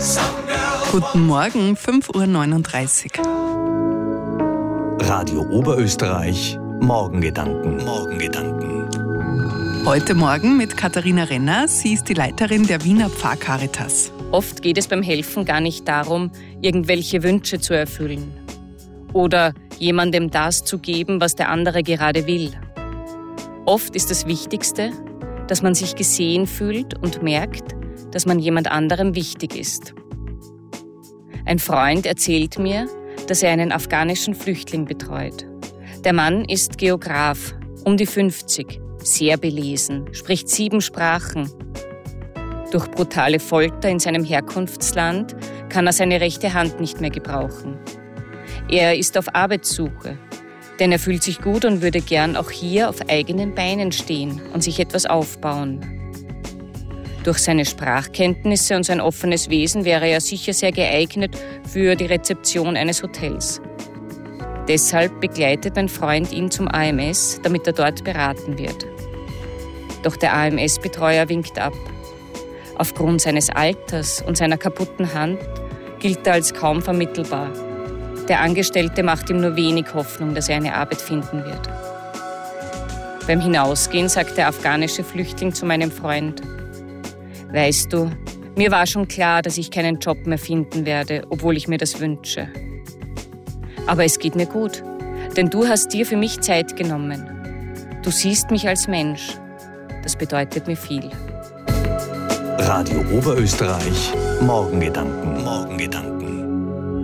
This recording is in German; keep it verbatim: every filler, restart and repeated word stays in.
Guten Morgen, fünf Uhr neununddreißig. Radio Oberösterreich, Morgengedanken. Morgengedanken. Heute Morgen mit Katharina Renner. Sie ist die Leiterin der Wiener Pfarrcaritas. Oft geht es beim Helfen gar nicht darum, irgendwelche Wünsche zu erfüllen oder jemandem das zu geben, was der andere gerade will. Oft ist das Wichtigste, dass man sich gesehen fühlt und merkt, dass man jemand anderem wichtig ist. Ein Freund erzählt mir, dass er einen afghanischen Flüchtling betreut. Der Mann ist Geograf, um die fünfzig, sehr belesen, spricht sieben Sprachen. Durch brutale Folter in seinem Herkunftsland kann er seine rechte Hand nicht mehr gebrauchen. Er ist auf Arbeitssuche, denn er fühlt sich gut und würde gern auch hier auf eigenen Beinen stehen und sich etwas aufbauen. Durch seine Sprachkenntnisse und sein offenes Wesen wäre er sicher sehr geeignet für die Rezeption eines Hotels. Deshalb begleitet mein Freund ihn zum A M S, damit er dort beraten wird. Doch der A M S-Betreuer winkt ab. Aufgrund seines Alters und seiner kaputten Hand gilt er als kaum vermittelbar. Der Angestellte macht ihm nur wenig Hoffnung, dass er eine Arbeit finden wird. Beim Hinausgehen sagt der afghanische Flüchtling zu meinem Freund: Weißt du, mir war schon klar, dass ich keinen Job mehr finden werde, obwohl ich mir das wünsche. Aber es geht mir gut, denn du hast dir für mich Zeit genommen. Du siehst mich als Mensch. Das bedeutet mir viel. Radio Oberösterreich, Morgengedanken. Morgengedanken.